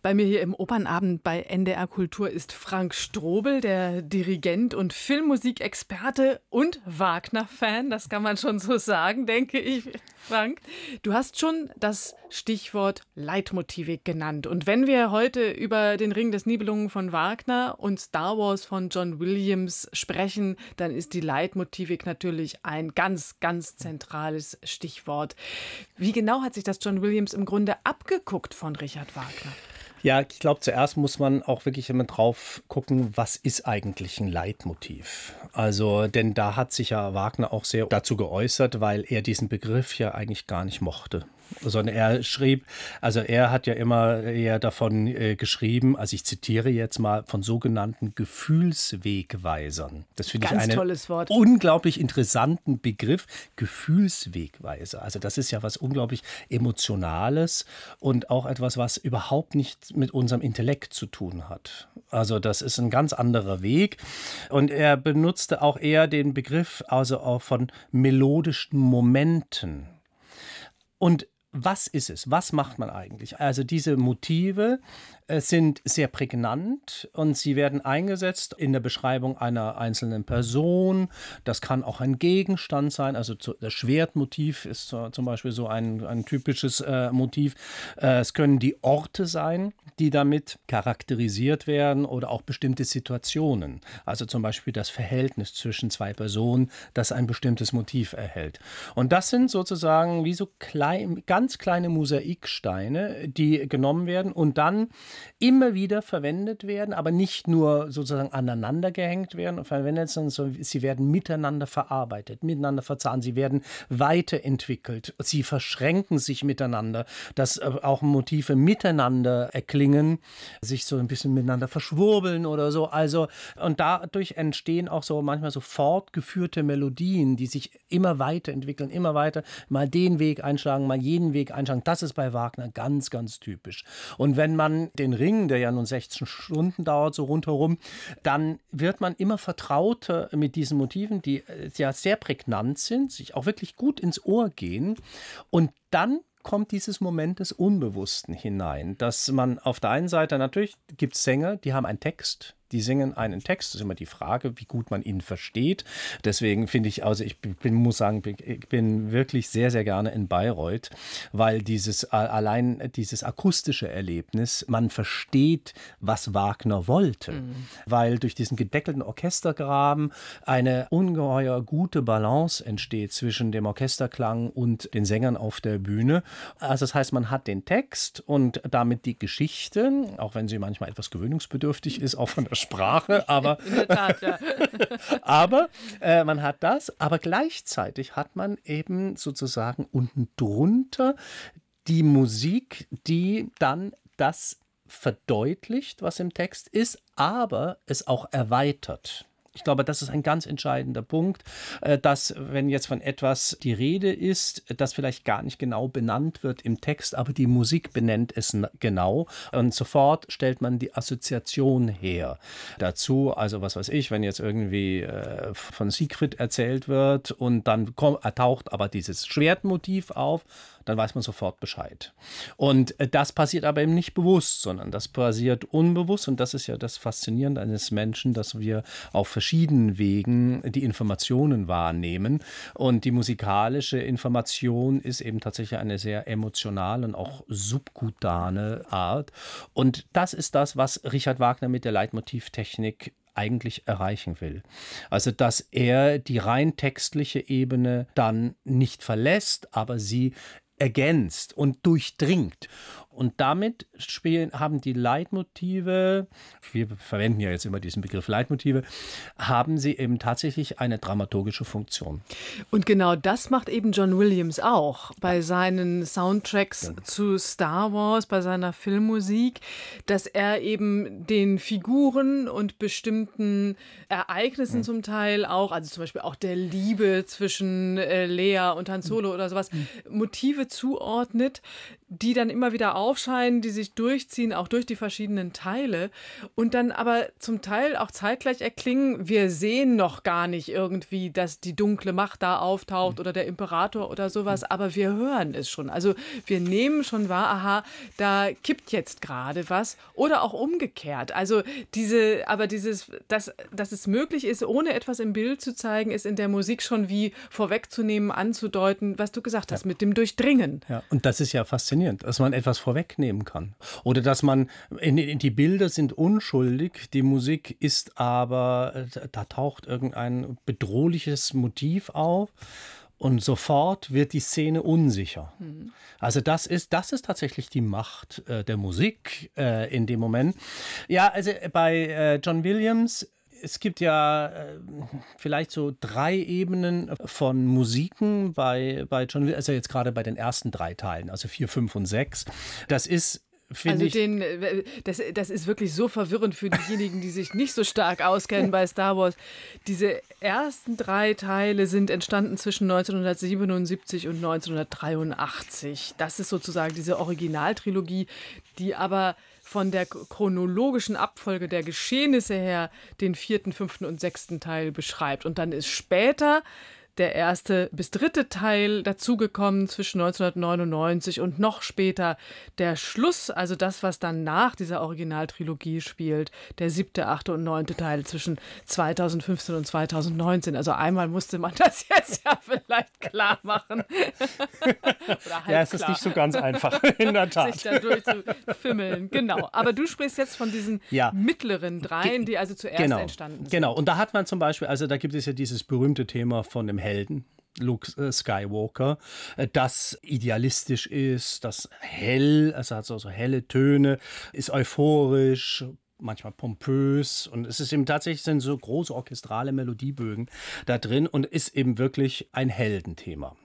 Bei mir hier im Opernabend bei NDR Kultur ist Frank Strobel, der Dirigent und Filmmusikexperte und Wagner-Fan. Das kann man schon so sagen, denke ich, Frank. Du hast schon das Stichwort Leitmotivik genannt. Und wenn wir heute über den Ring des Nibelungen von Wagner und Star Wars von John Williams sprechen, dann ist die Leitmotivik natürlich ein ganz, ganz zentrales Stichwort. Wie genau hat sich das John Williams im Grunde abgeguckt von Richard Wagner? Ja, ich glaube, zuerst muss man auch wirklich immer drauf gucken, was ist eigentlich ein Leitmotiv? Also, denn da hat sich ja Wagner auch sehr dazu geäußert, weil er diesen Begriff ja eigentlich gar nicht mochte. Sondern er schrieb, also er hat ja immer eher davon geschrieben, also ich zitiere jetzt mal, von sogenannten Gefühlswegweisern. Das finde ich einen tolles Wort. Unglaublich interessanten Begriff, Gefühlswegweiser. Also das ist ja was unglaublich Emotionales und auch etwas, was überhaupt nichts mit unserem Intellekt zu tun hat. Also das ist ein ganz anderer Weg. Und er benutzte auch eher den Begriff, also auch von melodischen Momenten. Und was ist es? Was macht man eigentlich? Also diese Motive sind sehr prägnant und sie werden eingesetzt in der Beschreibung einer einzelnen Person. Das kann auch ein Gegenstand sein. Also das Schwertmotiv ist zum Beispiel so ein typisches Motiv. Es können die Orte sein, die damit charakterisiert werden oder auch bestimmte Situationen. Also zum Beispiel das Verhältnis zwischen zwei Personen, das ein bestimmtes Motiv erhält. Und das sind sozusagen wie so ganz kleine Mosaiksteine, die genommen werden und dann immer wieder verwendet werden, aber nicht nur sozusagen aneinander gehängt werden und verwendet, sondern sie werden miteinander verarbeitet, miteinander verzahnt, sie werden weiterentwickelt, sie verschränken sich miteinander, dass auch Motive miteinander erklingen, sich so ein bisschen miteinander verschwurbeln oder so. Also, und dadurch entstehen auch so manchmal so fortgeführte Melodien, die sich immer weiterentwickeln, immer weiter, mal den Weg einschlagen, mal jeden Weg einschlagen. Das ist bei Wagner ganz, ganz typisch. Und wenn man den Ring, der ja nun 16 Stunden dauert, so rundherum, dann wird man immer vertrauter mit diesen Motiven, die ja sehr prägnant sind, sich auch wirklich gut ins Ohr gehen. Und dann kommt dieses Moment des Unbewussten hinein, dass man auf der einen Seite natürlich gibt es Sänger, die haben einen Text, die singen einen Text. Das ist immer die Frage, wie gut man ihn versteht. Deswegen finde ich, also ich muss sagen, ich bin wirklich sehr, sehr gerne in Bayreuth, weil allein dieses akustische Erlebnis, man versteht, was Wagner wollte. Weil durch diesen gedeckelten Orchestergraben eine ungeheuer gute Balance entsteht zwischen dem Orchesterklang und den Sängern auf der Bühne. Also das heißt, man hat den Text und damit die Geschichte, auch wenn sie manchmal etwas gewöhnungsbedürftig ist, auch von der Sprache, aber, in der Tat, ja. aber man hat das, aber gleichzeitig hat man eben sozusagen unten drunter die Musik, die dann das verdeutlicht, was im Text ist, aber es auch erweitert. Ich glaube, das ist ein ganz entscheidender Punkt, dass, wenn jetzt von etwas die Rede ist, das vielleicht gar nicht genau benannt wird im Text, aber die Musik benennt es genau und sofort stellt man die Assoziation her dazu. Also was weiß ich, wenn jetzt irgendwie von Siegfried erzählt wird und dann taucht aber dieses Schwertmotiv auf, dann weiß man sofort Bescheid. Und das passiert aber eben nicht bewusst, sondern das passiert unbewusst. Und das ist ja das Faszinierende eines Menschen, dass wir auf verschiedenen Wegen die Informationen wahrnehmen. Und die musikalische Information ist eben tatsächlich eine sehr emotionale und auch subkutane Art. Und das ist das, was Richard Wagner mit der Leitmotivtechnik eigentlich erreichen will. Also, dass er die rein textliche Ebene dann nicht verlässt, aber sie ergänzt und durchdringt. Und damit haben die Leitmotive, wir verwenden ja jetzt immer diesen Begriff Leitmotive, haben sie eben tatsächlich eine dramaturgische Funktion. Und genau das macht eben John Williams auch bei seinen Soundtracks zu Star Wars, bei seiner Filmmusik, dass er eben den Figuren und bestimmten Ereignissen zum Teil auch, also zum Beispiel auch der Liebe zwischen Leia und Han Solo oder sowas, Motive zuordnet, die dann immer wieder aufscheinen, die sich durchziehen, auch durch die verschiedenen Teile und dann aber zum Teil auch zeitgleich erklingen. Wir sehen noch gar nicht irgendwie, dass die dunkle Macht da auftaucht oder der Imperator oder sowas, aber wir hören es schon. Also wir nehmen schon wahr, aha, da kippt jetzt gerade was oder auch umgekehrt. Also dass es möglich ist, ohne etwas im Bild zu zeigen, ist in der Musik schon wie vorwegzunehmen, anzudeuten, was du gesagt hast, mit dem Durchdringen. Ja, und das ist ja faszinierend, dass man etwas vorwegnehmen kann. Oder dass man, die Bilder sind unschuldig, die Musik ist aber, da taucht irgendein bedrohliches Motiv auf. Und sofort wird die Szene unsicher. Also das ist tatsächlich die Macht der Musik in dem Moment. Ja, also bei John Williams, es gibt ja vielleicht so 3 Ebenen von Musiken bei John Williams, also jetzt gerade bei den ersten 3 Teilen, also 4, 5 und 6. Das ist das ist wirklich so verwirrend für diejenigen, die sich nicht so stark auskennen bei Star Wars. Diese ersten 3 Teile sind entstanden zwischen 1977 und 1983. Das ist sozusagen diese Originaltrilogie, die aber von der chronologischen Abfolge der Geschehnisse her den 4., 5. und 6. Teil beschreibt. Und dann ist später der 1. bis 3. Teil dazugekommen zwischen 1999 und noch später der Schluss, also das, was dann nach dieser Originaltrilogie spielt, der 7., 8. und 9. Teil zwischen 2015 und 2019. Also einmal musste man das jetzt ja vielleicht klar machen. Oder ja, es ist nicht so ganz einfach, in der Tat. Sich da durchzufimmeln, genau. Aber du sprichst jetzt von diesen mittleren 3, die also zuerst entstanden sind. Genau, und da hat man zum Beispiel, also da gibt es ja dieses berühmte Thema von dem Helden, Luke Skywalker, das idealistisch ist, das hell, also hat so helle Töne, ist euphorisch, manchmal pompös und es ist eben tatsächlich, sind so große orchestrale Melodiebögen da drin und ist eben wirklich ein Heldenthema.